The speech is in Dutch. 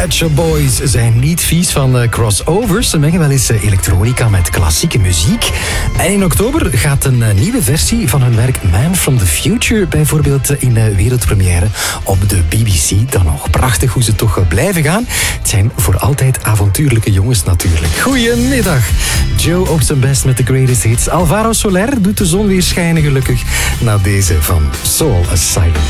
Pet Shop Boys zijn niet vies van crossovers. Ze mengen wel eens elektronica met klassieke muziek. En in oktober gaat een nieuwe versie van hun werk Man from the Future bijvoorbeeld in wereldpremière op de BBC. Dan nog prachtig hoe ze toch blijven gaan. Het zijn voor altijd avontuurlijke jongens natuurlijk. Goedemiddag. Joe op zijn best met de greatest hits. Alvaro Soler doet de zon weer schijnen gelukkig na deze van Soul Asylum.